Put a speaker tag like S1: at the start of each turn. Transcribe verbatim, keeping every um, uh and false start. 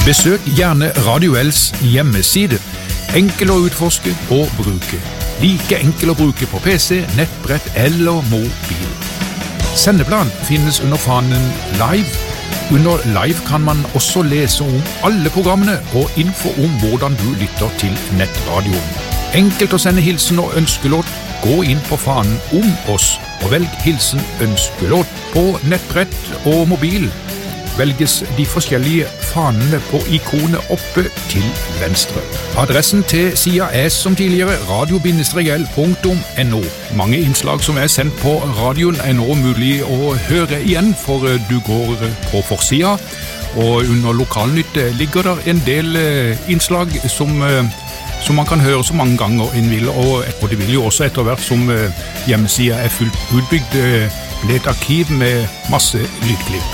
S1: Besøk gjerne Radio L's hjemmeside. Enkel å utforske og bruke. Like enkel å bruke på P C, nettbrett eller mobil. Sendeplan finnes under fanen Live. Under Live kan man også lese om alle programmene og info om hvordan du lytter til nettradioen. Enkelt å sende hilsen og ønskelåt. Gå inn på fanen om oss og velg hilsen ønskelåt. På nettbrett og mobil velges de forskjellige fanene på ikonet oppe til venstre. Adressen til sida er som tidligere radio L punktum no. Mange innslag som er sendt på radioen er nå mulig å høre igjen, for du går på forsida, og under Lokalnytt ligger der en del innslag som, som man kan høre så mange ganger en vil, og, og det vil jo også etter hvert som hjemmesida er fullt utbygd bli et arkiv med masse lydklipp.